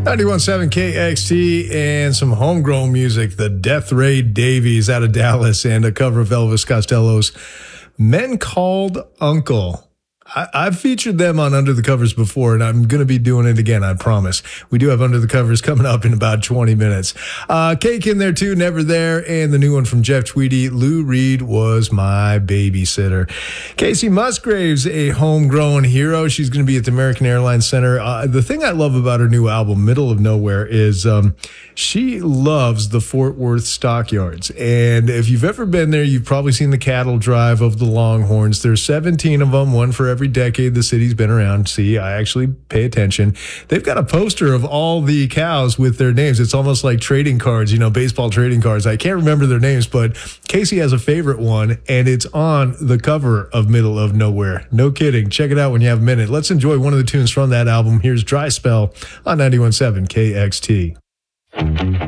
91.7 KXT and some homegrown music. The Death Ray Davies out of Dallas and a cover of Elvis Costello's Men Called Uncle. I've featured them on Under the Covers before, and I'm going to be doing it again, I promise. We do have Under the Covers coming up in about 20 minutes. Cake in there, too, Never There, and the new one from Jeff Tweedy, Lou Reed Was My Babysitter. Casey Musgraves, a homegrown hero. She's going to be at the American Airlines Center. The thing I love about her new album, Middle of Nowhere, is she loves the Fort Worth stockyards. And if you've ever been there, you've probably seen the cattle drive of the Longhorns. There's 17 of them, one for every decade the city's been around. See, I actually pay attention. They've got a poster of all the cows with their names. It's almost like trading cards, baseball trading cards. I can't remember their names, but Casey has a favorite one, and it's on the cover of Middle of Nowhere. No kidding. Check it out when you have a minute. Let's enjoy one of the tunes from that album. Here's Dry Spell on 91.7 KXT.